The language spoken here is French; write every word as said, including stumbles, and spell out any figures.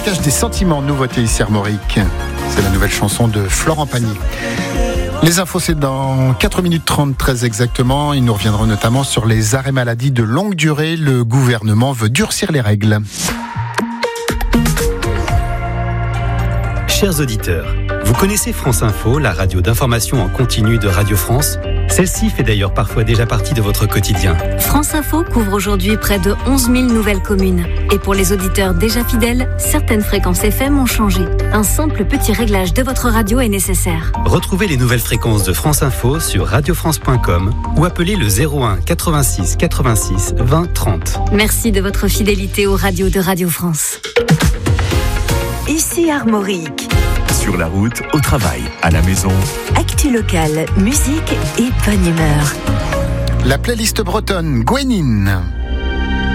Braquage des sentiments, nouveauté ici Armorique. C'est la nouvelle chanson de Florent Pagny. Les infos, c'est dans quatre minutes trente, très exactement. Ils nous reviendront notamment sur les arrêts maladie de longue durée. Le gouvernement veut durcir les règles. Chers auditeurs, vous connaissez France Info, la radio d'information en continu de Radio France ? Celle-ci fait d'ailleurs parfois déjà partie de votre quotidien. France Info couvre aujourd'hui près de onze mille nouvelles communes. Et pour les auditeurs déjà fidèles, certaines fréquences F M ont changé. Un simple petit réglage de votre radio est nécessaire. Retrouvez les nouvelles fréquences de France Info sur radio france point com ou appelez le zéro un quatre-vingt-six quatre-vingt-six vingt trente. Merci de votre fidélité aux radios de Radio France. Ici Armorique. Sur la route, au travail, à la maison. Actu locale, musique et bonne humeur. La playlist bretonne, Gwenin.